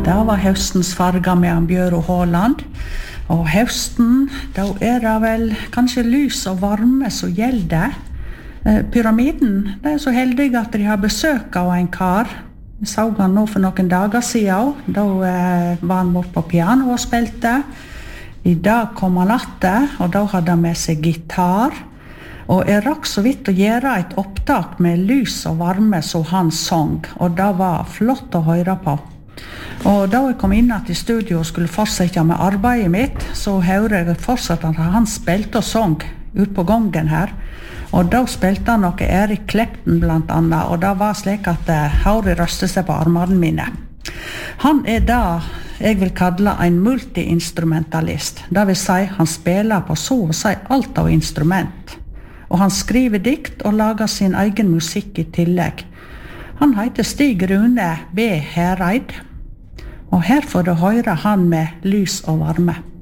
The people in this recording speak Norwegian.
Det var høstens farger med han Bjøro Håland. Og høsten, da det vel kanskje lys og varme som gjelder. Pyramiden, det så heldig at de har besøk av en kar. Jeg så han nå for noen dager siden. Da var han bort på piano og spilte. I dag kom han atter, og da hadde han med seg gitar. Og jeg rakk så vidt å gjøre et opptak med lys og varme som han sang, og det var flott å høre på. Og da jeg kom inn til studio og skulle fortsette med arbeidet mitt, så hører jeg fortsatt at han spilte og sang ut på gangen her. Og da spilte han noe Erik Clapton blant annet, og det var slik at håret røstet seg på armene mine. Han da jeg vil kalle en multi-instrumentalist. Det vil si, han spiller på så å si alt av instrument. Og han skriver dikt og lager sin egen musikk i tillegg. Han heter Stig Rune B. Hereid. Og her får du høre han med lys og varme.